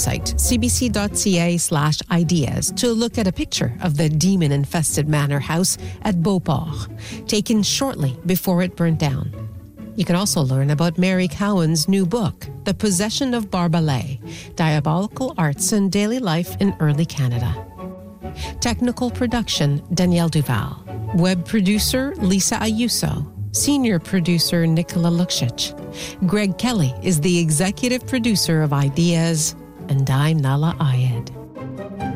website, cbc.ca/ideas, to look at a picture of the demon-infested manor house at Beauport, taken shortly before it burnt down. You can also learn about Mary Cowan's new book, The Possession of Barbalet, Diabolical Arts and Daily Life in Early Canada. Technical production, Danielle Duval. Web producer, Lisa Ayuso. Senior producer, Nicola Luksic. Greg Kelly is the executive producer of Ideas, and I'm Nala Ayed.